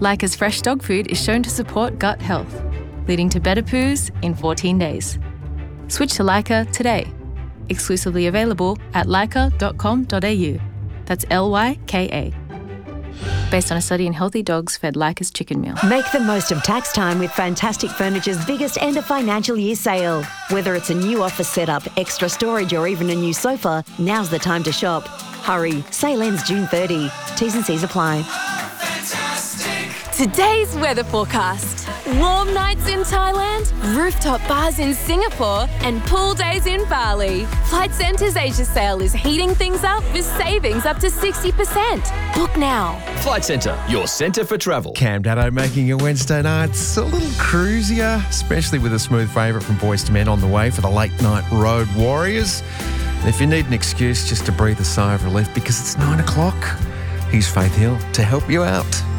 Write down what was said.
Leica's fresh dog food is shown to support gut health, leading to better poos in 14 days. Switch to Leica today. Exclusively available at leica.com.au. That's Lyka. Based on a study in healthy dogs fed Leica's chicken meal. Make the most of tax time with Fantastic Furniture's biggest end of financial year sale. Whether it's a new office setup, extra storage or even a new sofa, now's the time to shop. Hurry, sale ends June 30. T's and C's apply. Today's weather forecast. Warm nights in Thailand, rooftop bars in Singapore, and pool days in Bali. Flight Centre's Asia sale is heating things up with savings up to 60%. Book now. Flight Centre, your centre for travel. Cam Daddo making your Wednesday nights a little cruisier, especially with a smooth favourite from Boyz II Men on the way for the late night road warriors. And if you need an excuse just to breathe a sigh of relief because it's 9 o'clock, here's Faith Hill to help you out.